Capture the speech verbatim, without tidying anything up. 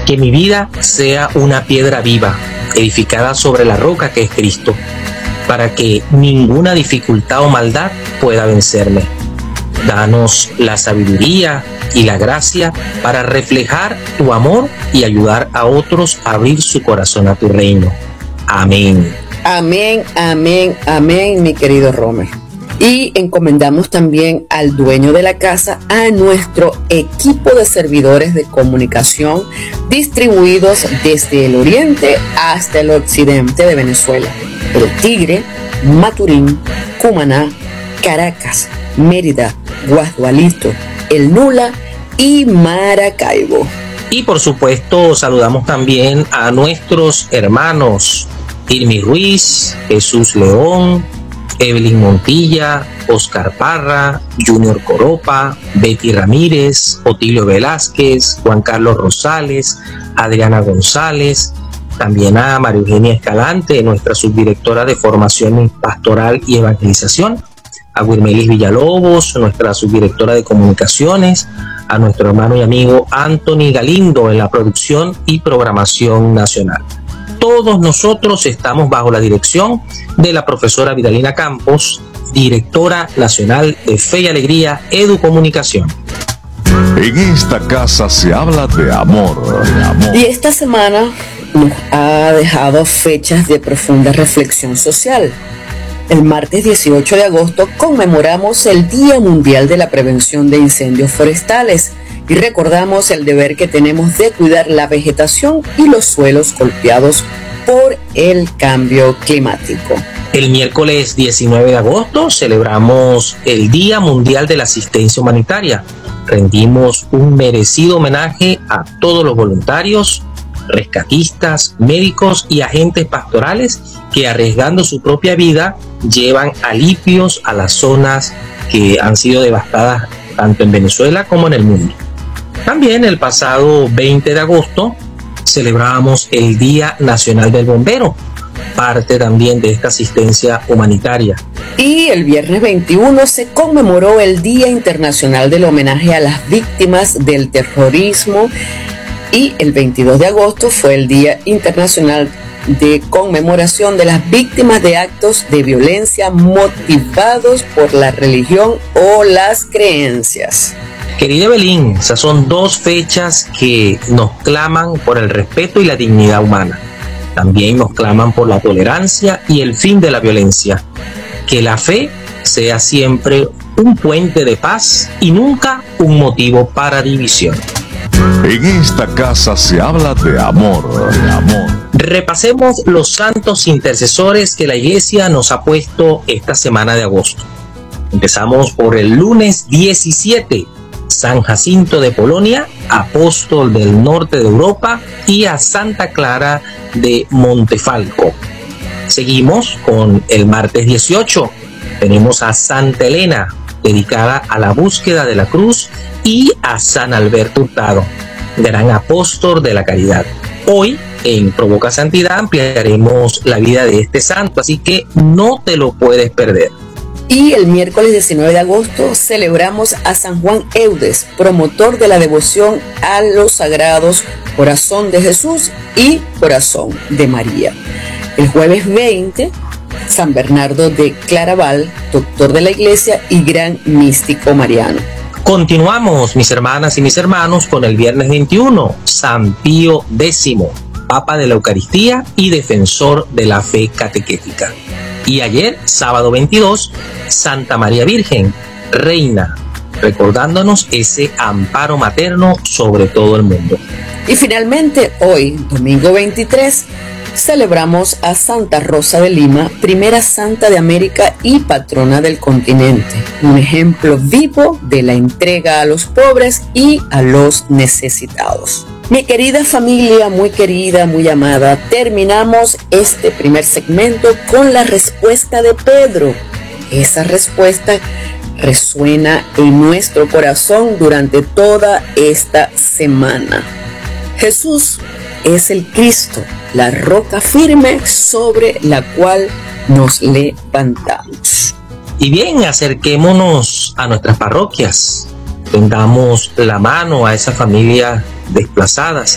Que mi vida sea una piedra viva, edificada sobre la roca que es Cristo, para que ninguna dificultad o maldad pueda vencerme. Danos la sabiduría y la gracia para reflejar tu amor y ayudar a otros a abrir su corazón a tu reino. Amén. Amén, amén, amén, mi querido Romer. Y encomendamos también al dueño de la casa, a nuestro equipo de servidores de comunicación distribuidos desde el oriente hasta el occidente de Venezuela: El Tigre, Maturín, Cumaná, Caracas, Mérida, Guasdualito, El Nula y Maracaibo. Y por supuesto saludamos también a nuestros hermanos Irmi Ruiz, Jesús León, Evelyn Montilla, Oscar Parra, Junior Coropa, Betty Ramírez, Otilio Velázquez, Juan Carlos Rosales, Adriana González, también a María Eugenia Escalante, nuestra subdirectora de Formación Pastoral y Evangelización, a Wilmelis Villalobos, nuestra subdirectora de Comunicaciones, a nuestro hermano y amigo Anthony Galindo en la producción y programación nacional. Todos nosotros estamos bajo la dirección de la profesora Vidalina Campos, directora nacional de Fe y Alegría Educomunicación. En esta casa se habla de amor, de amor. Y esta semana nos ha dejado fechas de profunda reflexión social. El martes dieciocho de agosto conmemoramos el Día Mundial de la Prevención de Incendios Forestales y recordamos el deber que tenemos de cuidar la vegetación y los suelos golpeados por el cambio climático. El miércoles diecinueve de agosto celebramos el Día Mundial de la Asistencia Humanitaria. Rendimos un merecido homenaje a todos los voluntarios, rescatistas, médicos y agentes pastorales que, arriesgando su propia vida, llevan alivios a las zonas que han sido devastadas tanto en Venezuela como en el mundo. También el pasado veinte de agosto celebrábamos el Día Nacional del Bombero, parte también de esta asistencia humanitaria. Y el viernes veintiuno se conmemoró el Día Internacional del Homenaje a las Víctimas del Terrorismo y el veintidós de agosto fue el Día Internacional de Conmemoración de las Víctimas de Actos de Violencia motivados por la religión o las creencias. Querida Evelyn, esas son dos fechas que nos claman por el respeto y la dignidad humana. También nos claman por la tolerancia y el fin de la violencia. Que la fe sea siempre un puente de paz y nunca un motivo para división. En esta casa se habla de amor, de amor. Repasemos los santos intercesores que la Iglesia nos ha puesto esta semana de agosto. Empezamos por el lunes diecisiete, San Jacinto de Polonia, apóstol del norte de Europa, y a Santa Clara de Montefalco. Seguimos con el martes dieciocho, tenemos a Santa Elena, dedicada a la búsqueda de la cruz, y a San Alberto Hurtado, gran apóstol de la caridad. Hoy, en Provoca Santidad, ampliaremos la vida de este santo, así que no te lo puedes perder. Y el miércoles diecinueve de agosto celebramos a San Juan Eudes, promotor de la devoción a los sagrados Corazón de Jesús y Corazón de María. El jueves veinte, San Bernardo de Claraval, doctor de la Iglesia y gran místico mariano. Continuamos, mis hermanas y mis hermanos, con el viernes veintiuno, San Pío X, Papa de la Eucaristía y defensor de la fe catequética. Y ayer, sábado veintidós, Santa María Virgen, Reina, recordándonos ese amparo materno sobre todo el mundo. Y finalmente, hoy, domingo veintitrés, celebramos a Santa Rosa de Lima, primera santa de América y patrona del continente, un ejemplo vivo de la entrega a los pobres y a los necesitados. Mi querida familia, muy querida, muy amada, terminamos este primer segmento con la respuesta de Pedro. Esa respuesta resuena en nuestro corazón durante toda esta semana. Jesús es el Cristo, la roca firme sobre la cual nos levantamos. Y bien, acerquémonos a nuestras parroquias, tendamos la mano a esas familias desplazadas